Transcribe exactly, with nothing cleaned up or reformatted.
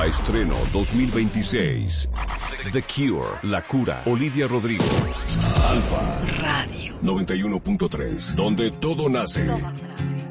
Europa Estreno dos mil veintiséis. The Cure, La Cura, Olivia Rodrigo. Alfa Radio noventa y uno punto tres, donde todo nace. Todo nace.